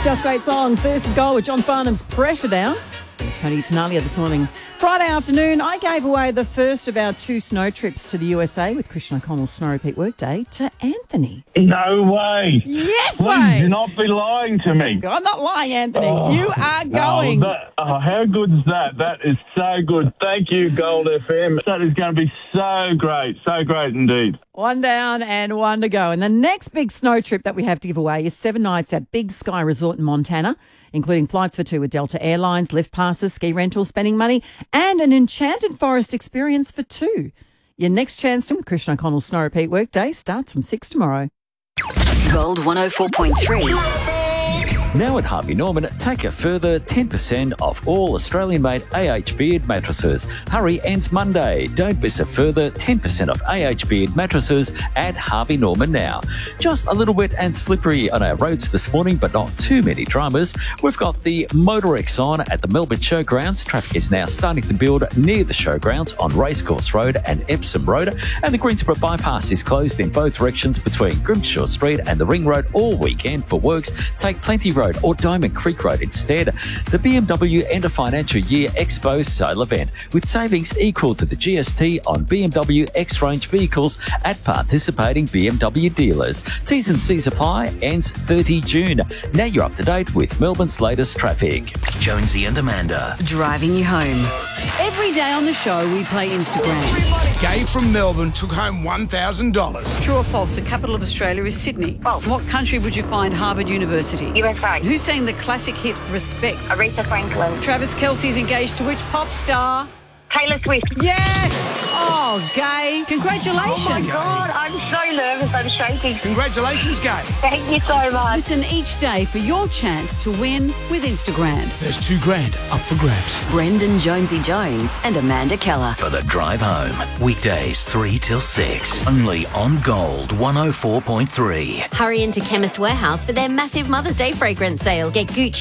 Just great songs. This is Gold with John Farnham's Pressure Down. Tony Tenalia this morning. Friday afternoon, I gave away the first of our 2 snow trips to the USA with Christian O'Connell's Snow Repeat Workday to Anthony. No way. Yes, Please way. do not be lying to me. I'm not lying, Anthony. You are going. How good is that? That is so good. Thank you, Gold FM. That is going to be so great indeed. 1 down and 1 to go. And the next big snow trip that we have to give away is 7 nights at Big Sky Resort in Montana, including flights for 2 with Delta Airlines, lift passes, ski rentals, spending money, and an enchanted forest experience for 2. Your next chance to with Christian O'Connell's Snow Repeat Workday starts from 6 tomorrow. Gold 104.3. Now at Harvey Norman, take a further 10% off all Australian-made AH Beard mattresses. Hurry, ends Monday. Don't miss a further 10% off AH Beard mattresses at Harvey Norman now. Just a little wet and slippery on our roads this morning, but not too many dramas. We've got the Motorex on at the Melbourne Showgrounds. Traffic is now starting to build near the Showgrounds on Racecourse Road and Epsom Road. And the Greensboro Bypass is closed in both directions between Grimshaw Street and the Ring Road all weekend for works. Take Plenty Road or Diamond Creek Road instead. The BMW End of Financial Year Expo sale event with savings equal to the GST on BMW X-Range vehicles at participating BMW dealers. T's and C's apply, ends 30 June. Now you're up to date with Melbourne's latest traffic. Jonesy and Amanda. Driving you home. Every day on the show, we play Instagram. Gay from Melbourne took home $1,000. True or false, the capital of Australia is Sydney. False. In what country would you find Harvard University? USA. Who sang the classic hit Respect? Aretha Franklin. Travis Kelce's engaged to which pop star? Taylor Swift. Yes! Oh, Gay. Congratulations. Oh my God, I'm so nervous, I'm shaking. Congratulations, Gay. Thank you so much. Listen each day for your chance to win with Instagram. There's $2,000 up for grabs. Brendan Jonesy Jones and Amanda Keller. For the drive home. Weekdays 3 till 6. Only on Gold 104.3. Hurry into Chemist Warehouse for their massive Mother's Day fragrance sale. Get Gucci